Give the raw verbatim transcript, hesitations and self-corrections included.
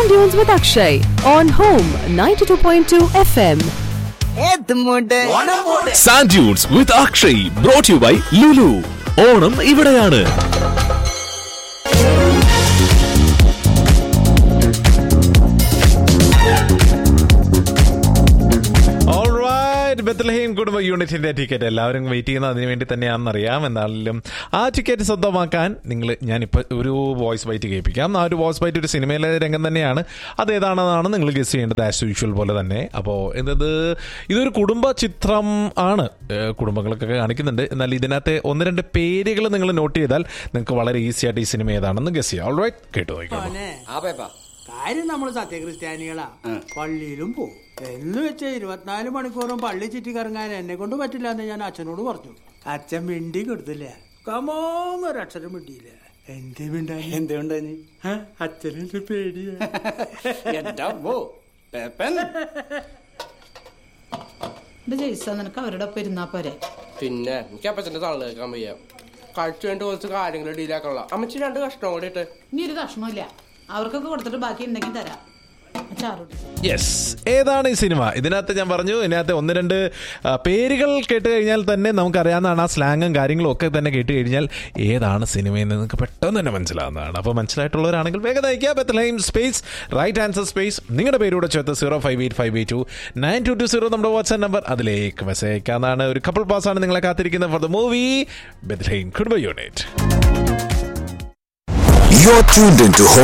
Sand Dunes with Akshay on Home ninety-two point two F M. Sand Dunes with Akshay brought to you by Lulu. Onam ഇവിടെയാണ്. ബെത്ലഹേം കുടുംബ യൂണിറ്റിന്റെ ticket എല്ലാവരും wait ചെയ്യുന്നത് അതിന് വേണ്ടി തന്നെയാണെന്നറിയാം. എന്നാലും ആ ടിക്കറ്റ് സ്വന്തമാക്കാൻ നിങ്ങൾ ഞാനിപ്പോൾ ഒരു വോയിസ് ബൈറ്റ് കേൾപ്പിക്കാം. ആ ഒരു വോയിസ് ബൈറ്റ് ഒരു സിനിമയിലെ രംഗം തന്നെയാണ്. അതേതാണെന്നാണ് നിങ്ങൾ ഗസ് ചെയ്യേണ്ടത്, ആസ് യൂഷ്വൽ പോലെ തന്നെ. അപ്പോൾ എന്നത് ഇതൊരു കുടുംബ ചിത്രം ആണ്, കുടുംബങ്ങളൊക്കെ കാണിക്കുന്നുണ്ട്. എന്നാൽ ഇതിനകത്തെ ഒന്ന് രണ്ട് പേരുകൾ നിങ്ങൾ നോട്ട് ചെയ്താൽ നിങ്ങൾക്ക് വളരെ ഈസി ആയിട്ട് ഈ സിനിമ ഏതാണെന്ന് ഗസ് ചെയ്യാം. ഓൾറൈറ്റ്, കേട്ടു നോക്കാം. കാര്യം നമ്മള് സത്യക്രിസ്ത്യാനികളാ, പള്ളിയിലും പോകും. എന്ന് വെച്ച് ഇരുപത്തിനാല് മണിക്കൂറും പള്ളി ചുറ്റി കറങ്ങാൻ എന്നെ കൊണ്ട് പറ്റില്ല എന്ന് ഞാൻ അച്ഛനോട് പറഞ്ഞു. അച്ഛൻ മിണ്ടി കൊടുത്തില്ല, കമോന്നൊരക്ഷരം മിണ്ടിയില്ല. എന്തേ മിണ്ടായി? എന്തുകൊണ്ടാഞ്ഞ് അച്ഛനെന്റെ പേടിയാ. നിനക്ക് അവരുടെ ഒപ്പം ഇരുന്നാ പോരെ? പിന്നെ എനിക്ക് അപ്പച്ചന്റെ തള്ളു കേൾക്കാൻ വയ്യ. കഴിച്ചു വേണ്ടി കുറച്ച് കാര്യങ്ങൾ ഡീലാക്കാനുള്ള അമ്മച്ചി രണ്ട് കഷ്ണം കൂടെ ഇട്ട്. ഇനി ഒരു കഷ്ണമില്ല, അവർക്കൊക്കെ കൊടുത്തിട്ട് ബാക്കി ഉണ്ടെങ്കിൽ തരാം. യെസ്, ഏതാണ് ഈ സിനിമ? ഇതിനകത്ത് ഞാൻ പറഞ്ഞു, ഇതിനകത്ത് ഒന്ന് രണ്ട് പേരുകൾ കേട്ട് കഴിഞ്ഞാൽ തന്നെ നമുക്കറിയാവുന്നതാണ്. ആ സ്ലാങ്ങും കാര്യങ്ങളും ഒക്കെ തന്നെ കേട്ട് കഴിഞ്ഞാൽ ഏതാണ് സിനിമയെന്ന് നിങ്ങൾക്ക് പെട്ടെന്ന് തന്നെ മനസ്സിലാവുന്നതാണ്. അപ്പോൾ മനസ്സിലായിട്ടുള്ളവരാണെങ്കിൽ വേഗം അയക്കുക. Bethlehem space right answer space നിങ്ങളുടെ പേരൂടെ ചേർത്ത് zero five eight five eight to nine to to zero നമ്മുടെ വാട്സ്ആപ്പ് നമ്പർ. അതിലേക്ക് മെസ്സേജ് അയക്കാവുന്നതാണ്. ഒരു കപ്പിൾ പാസ് ആണ് നിങ്ങളെ കാത്തിരിക്കുന്നത് ഫോർ ദ മൂവി ബെത്ലഹേം കുടുംബ യൂണിറ്റ്. You're tuned into